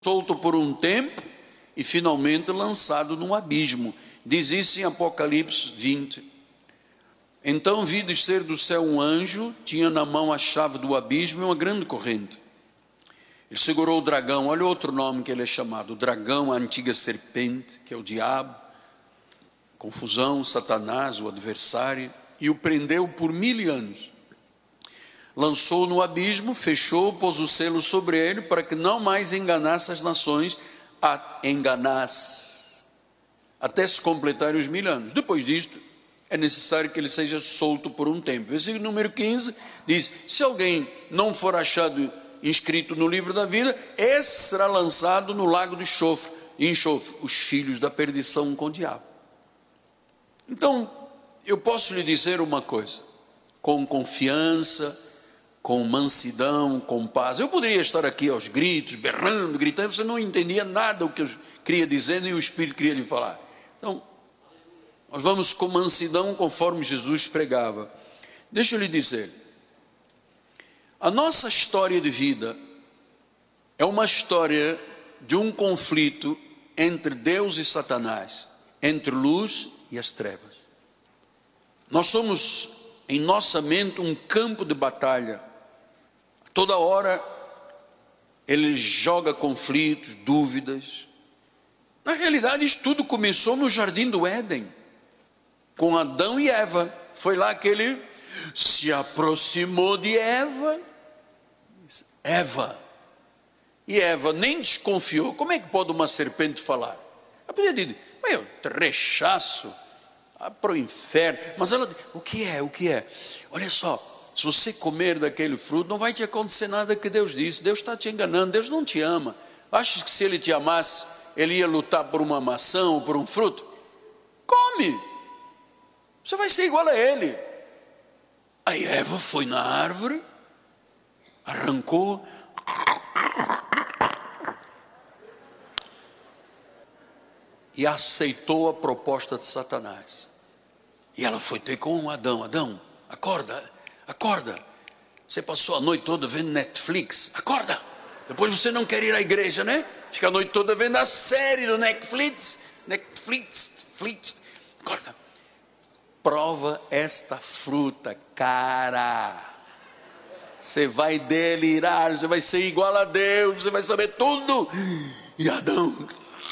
solto por um tempo e finalmente lançado num abismo. Diz isso em Apocalipse 20. Então vi descer do céu um anjo, tinha na mão a chave do abismo e uma grande corrente. Ele segurou o dragão, olha outro nome que ele é chamado, o dragão, a antiga serpente, que é o diabo, confusão, Satanás, o adversário, e o prendeu por 1000 anos. Lançou no abismo, fechou, pôs o selo sobre ele, para que não mais enganasse as nações, até se completarem os 1000 anos. Depois disto, é necessário que ele seja solto por um tempo. Versículo número 15 diz: se alguém não for achado inscrito no livro da vida, esse será lançado no lago de enxofre, os filhos da perdição com o diabo. Então, eu posso lhe dizer uma coisa, com confiança, com mansidão, com paz. Eu poderia estar aqui aos gritos, berrando, gritando, você não entendia nada do que eu queria dizer, nem o Espírito queria lhe falar. Então, nós vamos com mansidão, conforme Jesus pregava. Deixa eu lhe dizer, a nossa história de vida é uma história de um conflito entre Deus e Satanás, entre luz e as trevas. Nós somos, em nossa mente, um campo de batalha. Toda hora ele joga conflitos, dúvidas. Na realidade, isso tudo começou no jardim do Éden, com Adão e Eva. Foi lá que ele se aproximou de Eva. E Eva nem desconfiou. Como é que pode uma serpente falar? Ela podia dizer: eu te rechaço, para o inferno. Mas ela, o que é? Olha só, se você comer daquele fruto, não vai te acontecer nada que Deus disse. Deus está te enganando, Deus não te ama. Achas que se Ele te amasse, Ele ia lutar por uma maçã ou por um fruto? Come, você vai ser igual a Ele. Aí Eva foi na árvore, arrancou, e aceitou a proposta de Satanás. E ela foi ter com Adão: Adão, acorda, você passou a noite toda vendo Netflix, acorda, depois você não quer ir à igreja, né? Fica a noite toda vendo a série do Netflix, acorda, prova esta fruta, cara, você vai delirar, você vai ser igual a Deus, você vai saber tudo. E Adão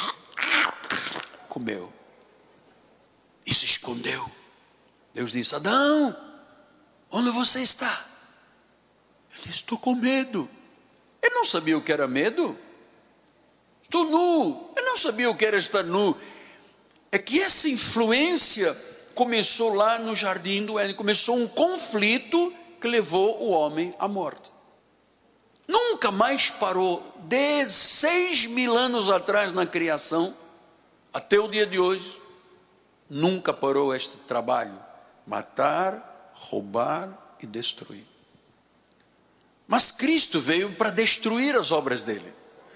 comeu e se escondeu. Deus disse: Adão, onde você está? Ele disse: estou com medo. Ele não sabia o que era medo. Estou nu. Ele não sabia o que era estar nu. É que essa influência começou lá no jardim do Éden. Começou um conflito que levou o homem à morte. Nunca mais parou. Desde 6000 anos atrás na criação até o dia de hoje, nunca parou este trabalho: matar, roubar e destruir. Mas Cristo veio para destruir as obras dele.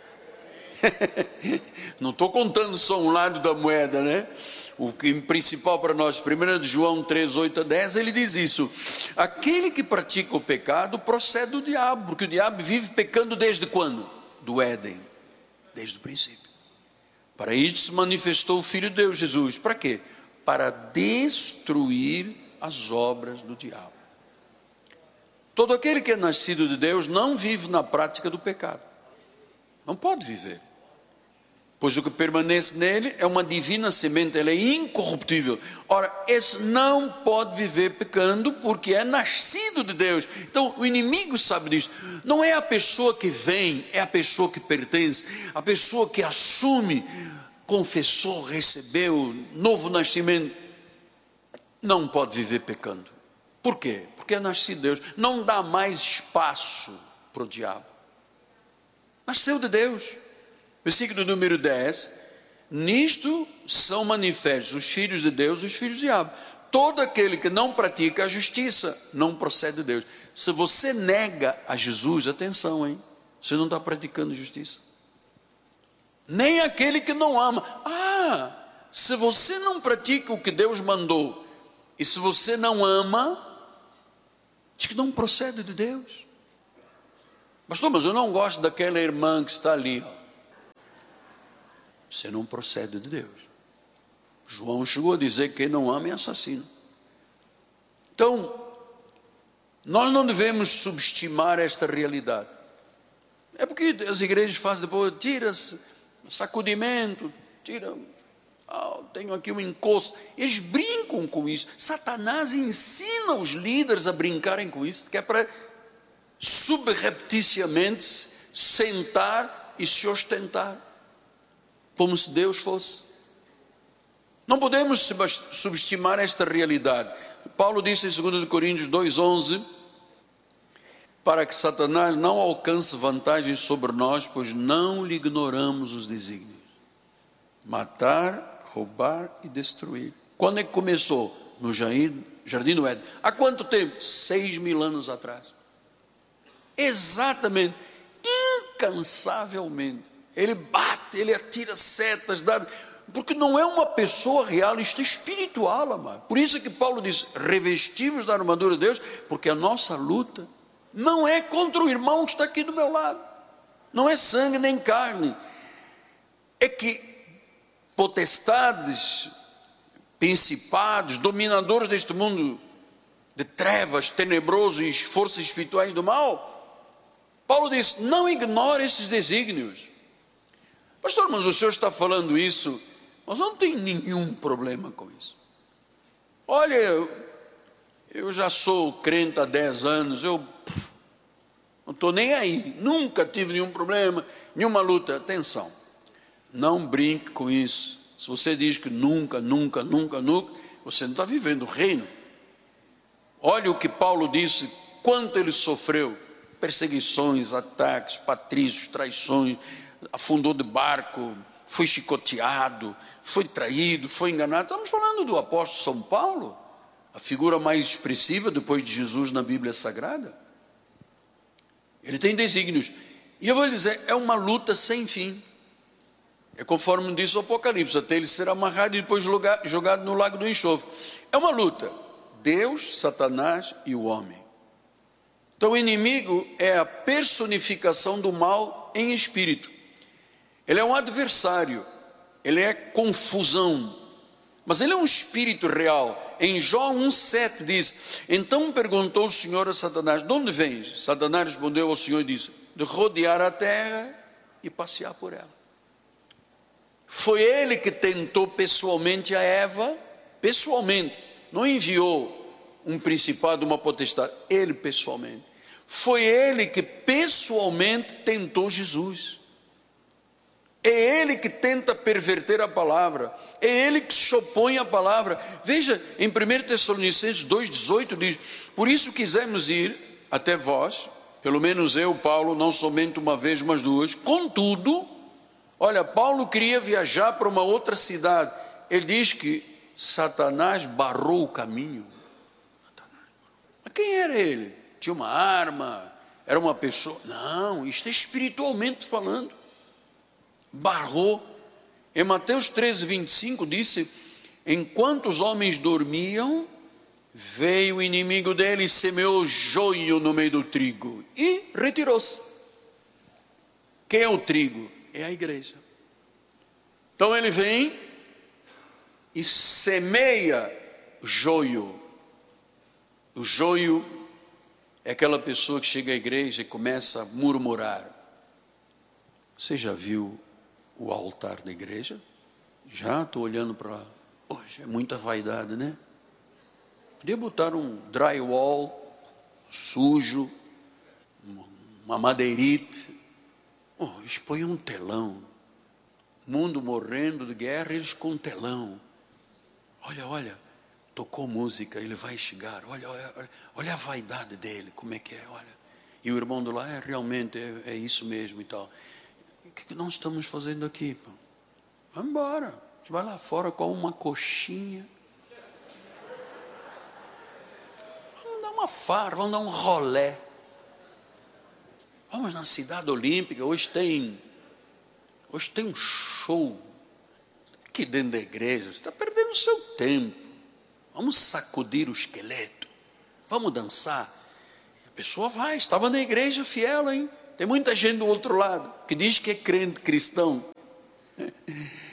Não estou contando só um lado da moeda, né? O que principal para nós, 1 João 3, 8 a 10, ele diz isso: aquele que pratica o pecado procede do diabo, porque o diabo vive pecando desde quando? Do Éden, desde o princípio. Para isto se manifestou o Filho de Deus, Jesus. Para quê? Para destruir as obras do diabo. Todo aquele que é nascido de Deus não vive na prática do pecado. Não pode viver. Pois o que permanece nele é uma divina semente, ele é incorruptível. Ora, esse não pode viver pecando porque é nascido de Deus. Então o inimigo sabe disso. Não é a pessoa que vem, é a pessoa que pertence, a pessoa que assume, confessou, recebeu novo nascimento, não pode viver pecando. Por quê? Porque é nascido de Deus. Não dá mais espaço para o diabo. Nasceu de Deus. Versículo número 10: nisto são manifestos os filhos de Deus e os filhos do diabo. Todo aquele que não pratica a justiça não procede de Deus. Se você nega a Jesus, atenção, hein? Você não está praticando justiça. Nem aquele que não ama. Se você não pratica o que Deus mandou, e se você não ama, diz que não procede de Deus. Pastor, mas eu não gosto daquela irmã que está ali, ó. você não procede de Deus. João chegou a dizer que quem não ama é assassino. Então, nós não devemos subestimar esta realidade. É porque as igrejas fazem depois, tira-se sacudimento, tenho aqui um encosto. Eles brincam com isso. Satanás ensina os líderes a brincarem com isso, que é para subrepticiamente sentar e se ostentar, como se Deus fosse. Não podemos subestimar esta realidade. Paulo disse em 2 Coríntios 2,11, para que Satanás não alcance vantagem sobre nós, pois não lhe ignoramos os desígnios. Matar, roubar e destruir. Quando é que começou? No Jardim do Éden. Há quanto tempo? 6.000 anos atrás. Exatamente, incansavelmente. Ele bate, ele atira setas, porque não é uma pessoa real, isto é espiritual, amado. Por isso é que Paulo diz, revestimos da armadura de Deus, porque a nossa luta não é contra o irmão que está aqui do meu lado, não é sangue nem carne, é que potestades, principados, dominadores deste mundo de trevas, tenebroso e forças espirituais do mal, Paulo diz, não ignore esses desígnios. Pastor, mas o senhor está falando isso, mas não tem nenhum problema com isso. Olha, eu já sou crente há 10 anos, eu não estou nem aí, nunca tive nenhum problema, nenhuma luta. Atenção, não brinque com isso. Se você diz que nunca, você não está vivendo o reino. Olha o que Paulo disse, quanto ele sofreu, perseguições, ataques, patrícios, traições, afundou de barco, foi chicoteado, foi traído, foi enganado. Estamos falando do apóstolo São Paulo, a figura mais expressiva depois de Jesus na Bíblia Sagrada. Ele tem desígnios, e eu vou lhe dizer, é uma luta sem fim. É conforme diz o Apocalipse, até ele ser amarrado e depois jogado no lago do enxofre. É uma luta, Deus, Satanás e o homem. Então o inimigo é a personificação do mal em espírito. Ele é um adversário, ele é confusão, mas ele é um espírito real. Em Jó 1,7 diz, então perguntou o Senhor a Satanás, de onde vens? Satanás respondeu ao Senhor e disse, de rodear a terra e passear por ela. Foi ele que tentou pessoalmente a Eva, pessoalmente, não enviou um principado, uma potestade, ele pessoalmente. Foi ele que pessoalmente tentou Jesus. É ele que tenta perverter a palavra, é ele que se opõe à palavra. Veja, em 1 Tessalonicenses 2,18 diz, por isso quisemos ir até vós, pelo menos eu, Paulo, não somente uma vez, mas duas, contudo, olha, Paulo queria viajar para uma outra cidade, ele diz que Satanás barrou o caminho. Mas quem era ele? Tinha uma arma, era uma pessoa? Não, isto é espiritualmente falando. Barrou. Em Mateus 13,25 disse, enquanto os homens dormiam, veio o inimigo dele e semeou joio no meio do trigo e retirou-se. Quem é o trigo? É a igreja. Então ele vem e semeia joio. O joio é aquela pessoa que chega à igreja e começa a murmurar. Você já viu o altar da igreja? Já estou olhando para lá. Hoje é muita vaidade, né? Podia botar um drywall sujo, uma madeirite. Eles põem um telão. O mundo morrendo de guerra, eles com um telão. Olha, tocou música, ele vai chegar. Olha a vaidade dele, como é que é, olha. E o irmão do lá, realmente, é isso mesmo e tal. O que nós estamos fazendo aqui? Pô? Vamos embora. Vai lá fora com uma coxinha. Vamos dar uma farra, vamos dar um rolé. Vamos na cidade olímpica, hoje tem um show. Aqui dentro da igreja, você está perdendo o seu tempo. Vamos sacudir o esqueleto. Vamos dançar. A pessoa vai, estava na igreja fiel, hein? Tem muita gente do outro lado que diz que é crente cristão.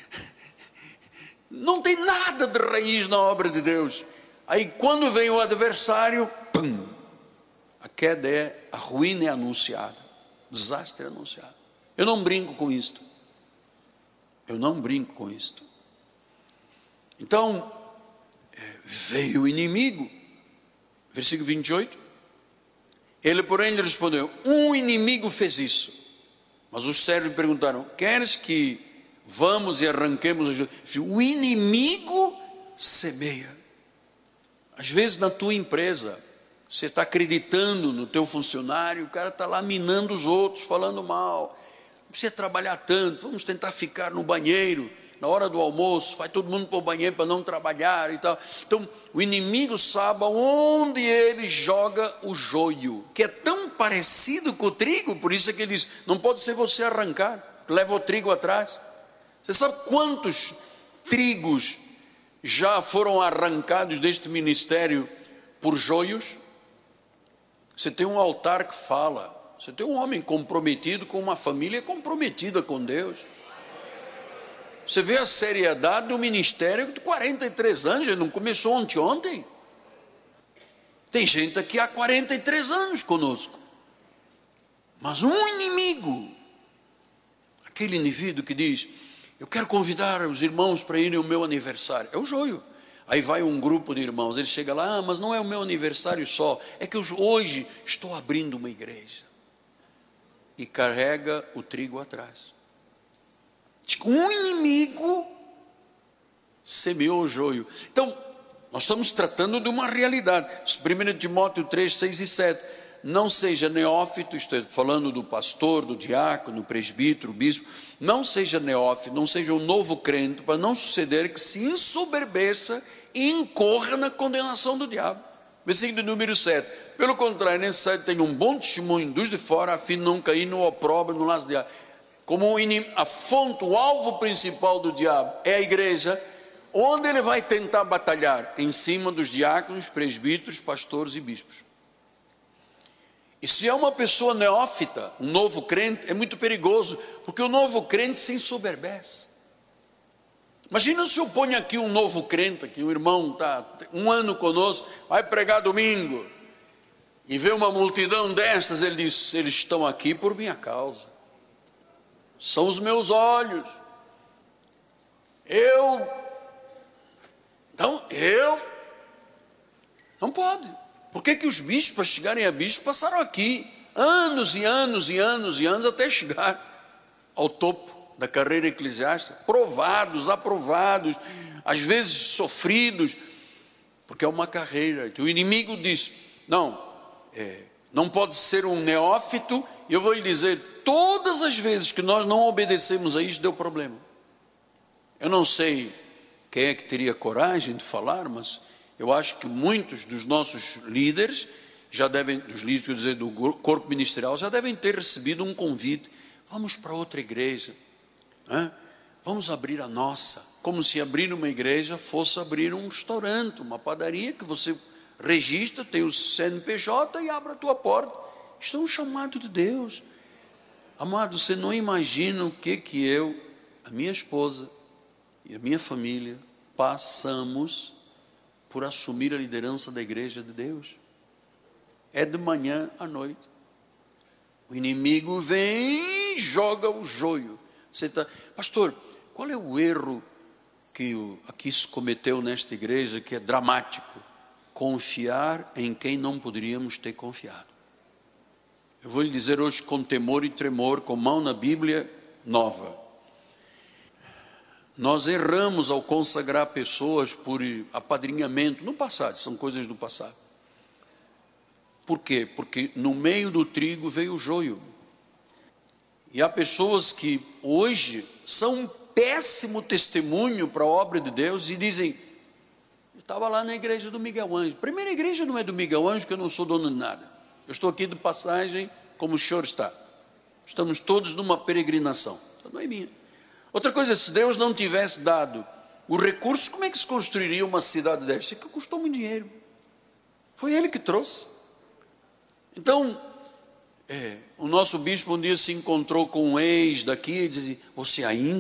Não tem nada de raiz na obra de Deus. Aí quando vem o adversário, pum, a queda é, a ruína é anunciada, o desastre é anunciado. Eu não brinco com isto. Eu não brinco com isto. Então, veio o inimigo, versículo 28, ele porém lhe respondeu, um inimigo fez isso. Mas os servos perguntaram, queres que vamos e arranquemos o joio? O inimigo semeia. Às vezes na tua empresa, você está acreditando no teu funcionário, o cara está lá minando os outros, falando mal. Não precisa trabalhar tanto, vamos tentar ficar no banheiro, na hora do almoço, vai todo mundo para o banheiro para não trabalhar e tal. Então, o inimigo sabe onde ele joga o joio, que é tão parecido com o trigo, por isso é que ele diz, não pode ser você arrancar, leva o trigo atrás. Você sabe quantos trigos já foram arrancados deste ministério por joios? Você tem um altar que fala, você tem um homem comprometido com uma família comprometida com Deus. Você vê a seriedade do ministério de 43 anos, já não começou ontem. Tem gente aqui há 43 anos conosco. Mas um inimigo, aquele indivíduo que diz, eu quero convidar os irmãos para irem ao meu aniversário, é o joio. Aí vai um grupo de irmãos, ele chega lá, mas não é o meu aniversário só, é que hoje estou abrindo uma igreja. E carrega o trigo atrás. Um inimigo semeou o joio. Então, nós estamos tratando de uma realidade. 1 Timóteo 3, 6 e 7. Não seja neófito, estou falando do pastor, do diácono, do presbítero, bispo. Não seja neófito, não seja um novo crente, para não suceder que se ensoberbeça e incorra na condenação do diabo. Versículo número 7. Pelo contrário, é necessário que tenha um bom testemunho dos de fora, a fim de não cair no opróbrio, no laço do diabo. Como a fonte, o alvo principal do diabo é a igreja, onde ele vai tentar batalhar? Em cima dos diáconos, presbíteros, pastores e bispos. E se é uma pessoa neófita, um novo crente, é muito perigoso, porque o novo crente se ensoberbece. Imagina se eu ponho aqui um novo crente, aqui um irmão está um ano conosco, vai pregar domingo, e vê uma multidão destas, ele diz, eles estão aqui por minha causa. São os meus olhos. Então, não pode. Por que os bispos, para chegarem a bispos, passaram aqui anos e anos e anos e anos até chegar ao topo da carreira eclesiástica, provados, aprovados, às vezes sofridos, porque é uma carreira. O inimigo diz, não pode ser um neófito, e eu vou lhe dizer, todas as vezes que nós não obedecemos a isso, deu problema. Eu não sei quem é que teria coragem de falar, mas eu acho que muitos dos nossos líderes, dos líderes, quer dizer, do corpo ministerial, já devem ter recebido um convite, vamos para outra igreja, vamos abrir a nossa, como se abrir uma igreja fosse abrir um restaurante, uma padaria, que você registra, tem o CNPJ e abre a tua porta. Isto é um chamado de Deus. Amado, você não imagina o que eu, a minha esposa e a minha família passamos por assumir a liderança da igreja de Deus. É de manhã à noite. O inimigo vem e joga o joio. Pastor, qual é o erro que aqui se cometeu nesta igreja que é dramático? Confiar em quem não poderíamos ter confiado. Eu vou lhe dizer hoje com temor e tremor, com mão na Bíblia nova. Nós erramos ao consagrar pessoas por apadrinhamento no passado, são coisas do passado. Por quê? Porque no meio do trigo veio o joio. E há pessoas que hoje são um péssimo testemunho para a obra de Deus e dizem, eu estava lá na igreja do Miguel Ângelo. Primeira igreja não é do Miguel Ângelo, que eu não sou dono de nada. Eu estou aqui de passagem, como o senhor está. Estamos todos numa peregrinação. Não é minha. Outra coisa, se Deus não tivesse dado o recurso, como é que se construiria uma cidade desta? Isso que custou muito dinheiro. Foi Ele que trouxe. Então, o nosso bispo um dia se encontrou com um ex daqui e dizia, você ainda